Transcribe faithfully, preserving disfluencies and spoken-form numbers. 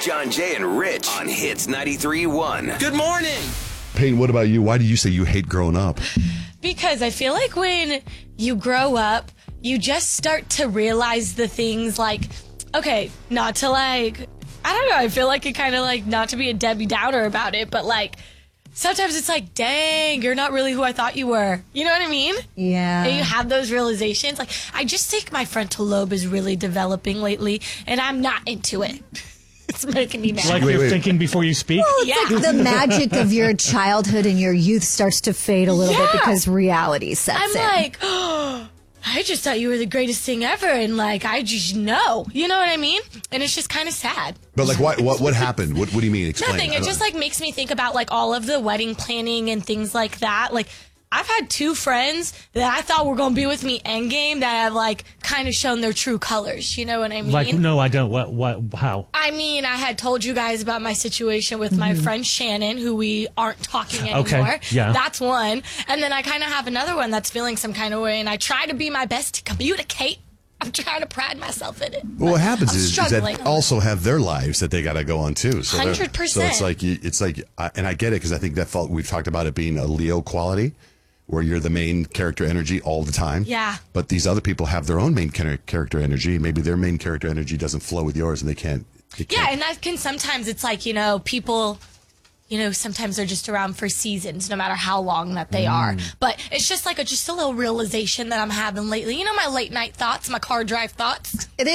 John, Jay, and Rich on Hits ninety-three point one. Good morning. Payne, what about you? Why do you say you hate growing up? Because I feel like when you grow up, you just start to realize the things like, okay, not to like, I don't know, I feel like it kind of like, not to be a Debbie Downer about it, but like, sometimes it's like, dang, you're not really who I thought you were. You know what I mean? Yeah. And you have those realizations. Like, I just think my frontal lobe is really developing lately, and I'm not into it. It's making me mad. Like Wait, you're wait. thinking before you speak? Well, it's Yeah. like the magic of your childhood and your youth starts to fade a little Yeah. bit because reality sets I'm in. like, oh, I just thought you were the greatest thing ever, and like, I just know. You know what I mean? And it's just kind of sad. But like, what what, what happened? What, what do you mean? Explain. Nothing. I It don't- just like makes me think about like all of the wedding planning and things like that. Like, I've had two friends that I thought were going to be with me endgame that have like kind of shown their true colors. You know what I mean? Like, no, I don't. What? What? How? I mean, I had told you guys about my situation with my friend Shannon, who we aren't talking anymore. Okay, yeah. That's one. And then I kind of have another one that's feeling some kind of way, and I try to be my best to communicate. I'm trying to pride myself in it. Well, what happens I'm is, is struggling. that also have their lives that they got to go on too. So they're- one hundred percent. So it's like you- it's like, uh, and I get it because I think that felt we've talked about it being a Leo quality, where you're the main character energy all the time. Yeah. But these other people have their own main char- character energy. Maybe their main character energy doesn't flow with yours, and they can't. They Yeah, can't. and that can sometimes, it's like, you know, people, you know, sometimes they're just around for seasons, no matter how long that they are. But it's just like a, just a little realization that I'm having lately. You know, my late night thoughts, my car drive thoughts. It